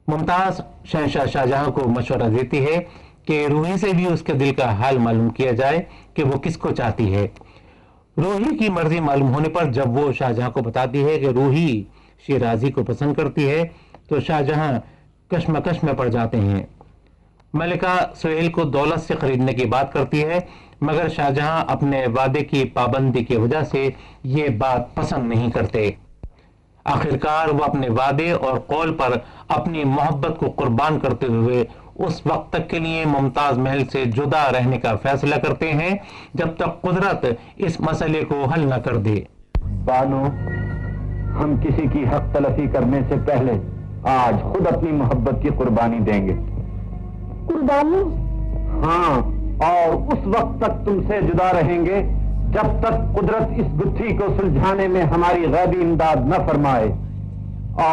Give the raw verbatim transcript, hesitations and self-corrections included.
मुमताज शहंशाह शाहजहां को मशवरा देती है कि रूही से भी उसके दिल का हाल मालूम किया जाए कि वो किसको चाहती है। रूही की मर्जी मालूम होने पर जब वो शाहजहां को बताती है कि रूही शिराजी को पसंद करती है तो शाहजहां कश्मकश में पड़ जाते हैं। मलिका सुहेल को दौलत से खरीदने की बात करती है, मगर शाहजहां अपने वादे की पाबंदी की वजह से ये बात पसंद नहीं करते। आखिरकार वो अपने वादे और कौल पर अपनी मोहब्बत को कुर्बान करते हुए उस वक्त तक के लिए मुमताज महल से जुदा रहने का फैसला करते हैं जब तक कुदरत इस मसले को हल न कर दे। बानो, हम किसी की हक तलफी करने से पहले आज खुद अपनी मोहब्बत की कुर्बानी देंगे। कुर्बानी? हाँ, और उस वक्त तक तुमसे जुदा रहेंगे जब तक कुदरत इस गुत्थी को सुलझाने में हमारी गैबी इमदाद न फरमाए।